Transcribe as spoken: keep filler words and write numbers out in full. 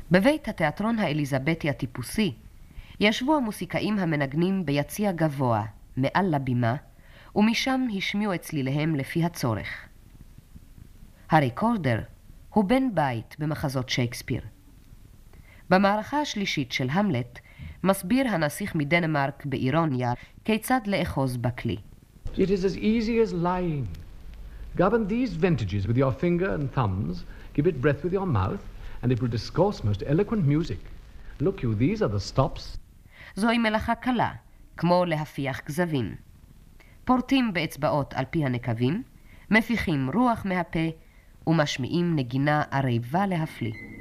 בבית התיאטרון האליזבטי הטיפוסי ישבו המוסיקאים המנגנים ביציע גבוה מעל לבימה, ומשם השמיעו את צליליהם לפי הצורך. הריקורדר הוא בן בית במחזות שייקספיר. במערכה השלישית של המלט מסביר הנסיך מדנמרק באירוניה כיצד לאחוז בכלי. It is as easy as lying. Govern these vintages with your finger and thumbs, give it breath with your mouth, and it will discourse most eloquent music. Look you, these are the stops. זוהי מלאכה קלה, כמו להפיח כזבים. פורטים באצבעות על פי הנקבים, מפיחים רוח מהפה, ומשמיעים נגינה ערבה להפליא.